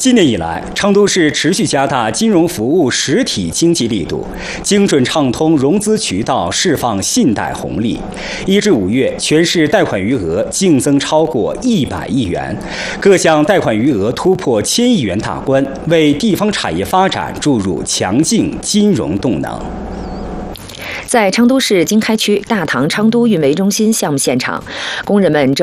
今年以来，成都市持续加大金融服务实体经济力度，精准畅通融资渠道，释放信贷红利。1至5月，全市贷款余额净增超过100亿元，各项贷款余额突破1000亿元大关，为地方产业发展注入强劲金融动能。 在成都市经开区大唐昌都运维中心项目现场，工人们正